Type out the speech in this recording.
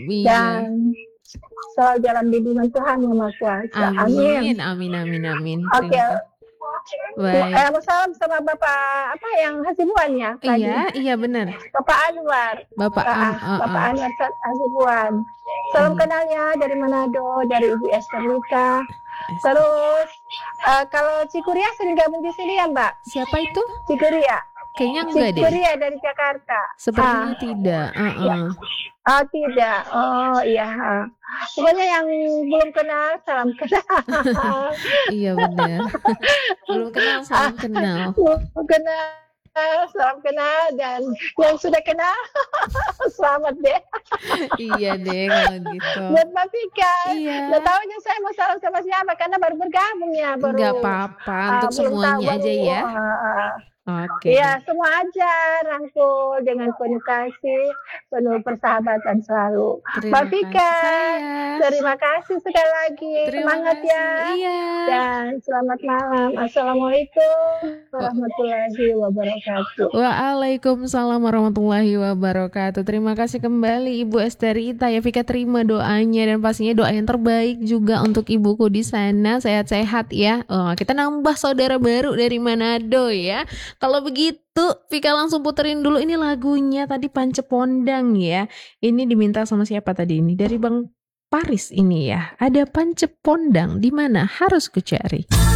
Iya. dan selalu dalam bimbingan Tuhan Yang Maha Kuasa. Amin. Amin. Oke. Terima kasih. Baik. Mau salam sama Bapak apa yang Hasibuannya tadi? Iya benar. Bapak Anwar. Bapak Bapak Anwar Hasibuan. Salam kenal ya dari Manado, dari Ibu Esther Lika. Terus kalau Cikuria sering gabung di sini ya Mbak? Siapa itu? Cikuria. Kayaknya enggak deh. Cikuria dari Jakarta. Sepertinya tidak. Oh tidak. Oh iya. Pokoknya yang belum kenal salam kenal. Iya benar. Belum kenal salam kenal. Belum kenal salam kenal, dan yang sudah kenal selamat deh. Iya deh kalau gitu. Buat Mbak Vika. Iya. Nggak tahunya saya mau salam sama siapa karena baru bergabung ya. Nggak apa-apa untuk semuanya aja ya. Oke. Ya, semua aja rangkul dengan penuh kasih, penuh persahabatan selalu. Mbak Vika, terima kasih sekali lagi. Semangat ya. Iya. Dan selamat malam. Assalamualaikum warahmatullahi wabarakatuh. Waalaikumsalam warahmatullahi wabarakatuh. Terima kasih kembali Ibu Esterita ya. Vika terima doanya dan pastinya doa yang terbaik juga untuk ibuku di sana, sehat-sehat ya. Kita nambah saudara baru dari Manado ya. Kalau begitu Vika langsung puterin dulu ini lagunya tadi Pancepondang ya. Ini diminta sama siapa tadi ini? Dari Bang Paris ini ya. Ada Pancepondang di mana harus ku cari.